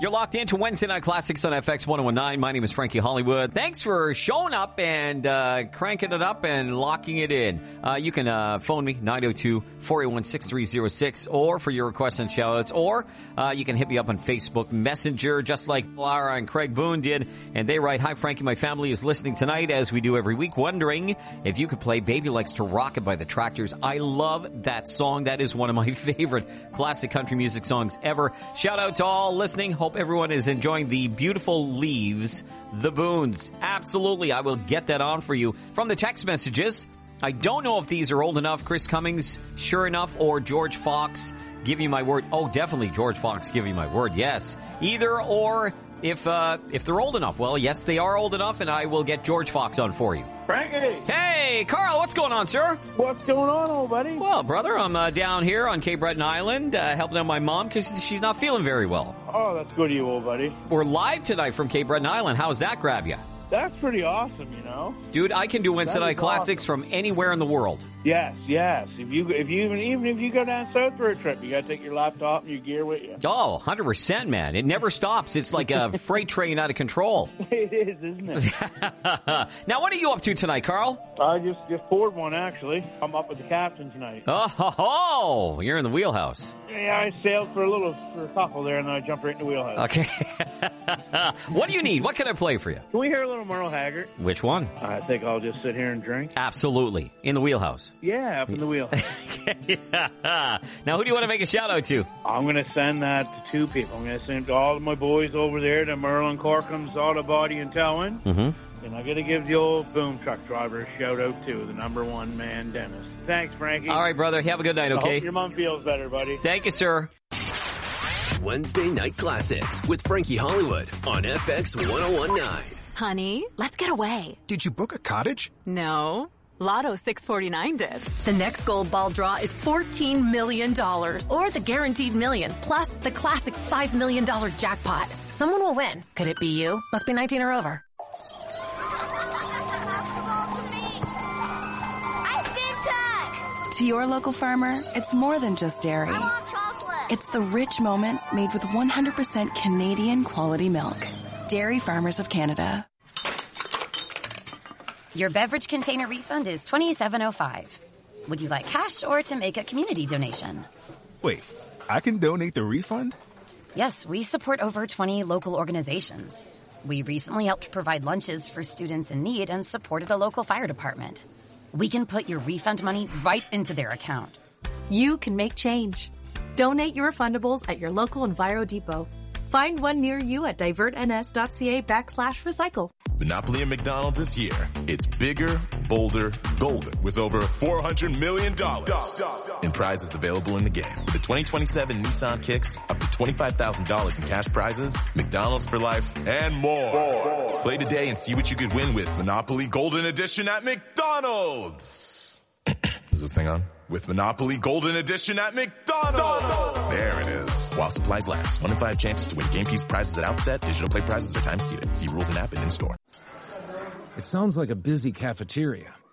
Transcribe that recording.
You're locked into Wednesday Night Classics on FX 1019. My name is Frankie Hollywood. Thanks for showing up and cranking it up and locking it in. You can phone me, 902-481-6306, or for your requests and shout-outs, or you can hit me up on Facebook Messenger, just like Lara and Craig Boone did. And they write, "Hi, Frankie. My family is listening tonight, as we do every week, wondering if you could play Baby Likes to Rock It by the Tractors. I love that song. That is one of my favorite classic country music songs ever. Shout out to all listening. Hope everyone is enjoying the beautiful leaves, the Boones." Absolutely. I will get that on for you. From the text messages, I don't know if these are old enough. Chris Cummings, Sure Enough, or George Fox, Give You My Word. Oh, definitely George Fox, Give You My Word. Yes. Either or. If they're old enough, well, yes, they are old enough, and I will get George Fox on for you. Frankie! Hey, Carl, what's going on, sir? What's going on, old buddy? Well, brother, I'm down here on Cape Breton Island helping out my mom because she's not feeling very well. Oh, that's good of you, old buddy. We're live tonight from Cape Breton Island. How's that grab you? That's pretty awesome, you know. Dude, I can do Wednesday Night Classics from anywhere in the world. Yes. Even if you go down south for a trip, you got to take your laptop and your gear with you. Oh, 100%, man. It never stops. It's like a freight train out of control. It is, isn't it? Now, what are you up to tonight, Carl? I just poured one, actually. I'm up with the captain tonight. Oh, you're in the wheelhouse. Yeah, I sailed for a couple there, and then I jumped right in the wheelhouse. Okay. What do you need? What can I play for you? Can we hear a little Merle Haggard? Which one? I think I'll just sit here and drink. Absolutely. In the wheelhouse. Yeah, up in the wheelhouse. Now, who do you want to make a shout out to? I'm going to send that to two people. I'm going to send to all of my boys over there, to Merle and Corkham's Auto Body in Towin. Mm-hmm. And I got to give the old boom truck driver a shout out too, the number one man, Dennis. Thanks, Frankie. All right, brother. Have a good night, okay? I hope your mom feels better, buddy. Thank you, sir. Wednesday Night Classics with Frankie Hollywood on FX 1019. Honey, let's get away. Did you book a cottage? No. Lotto 649 did. The next gold ball draw is $14 million. Or the guaranteed million, plus the classic $5 million jackpot. Someone will win. Could it be you? Must be 19 or over. To your local farmer, it's more than just dairy. I want chocolate. It's the rich moments made with 100% Canadian quality milk. Dairy Farmers of Canada. Your beverage container refund is $27.05. Would you like cash or to make a community donation? Wait, I can donate the refund? Yes, we support over 20 local organizations. We recently helped provide lunches for students in need and supported a local fire department. We can put your refund money right into their account. You can make change. Donate your refundables at your local Enviro Depot. Find one near you at divertns.ca/recycle. Monopoly at McDonald's this year. It's bigger, bolder, golden with over $400 million in prizes available in the game. With the 2027 Nissan Kicks, up to $25,000 in cash prizes, McDonald's for life, and more. Play today and see what you could win with Monopoly Golden Edition at McDonald's. Is this thing on? With Monopoly Golden Edition at McDonald's. There it is. While supplies last. 1 in 5 chances to win game piece prizes at outset. Digital play prizes are time seated. See rules and app and in store. It sounds like a busy cafeteria.